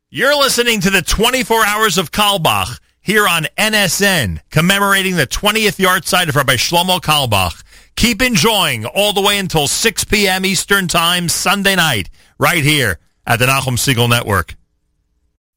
You're listening to the 24 Hours of Carlebach here on NSN, commemorating the 20th yahrzeit of Rabbi Shlomo Carlebach. Keep enjoying all the way until 6 p.m. Eastern Time, Sunday night, right here at the Nachum Segal Network.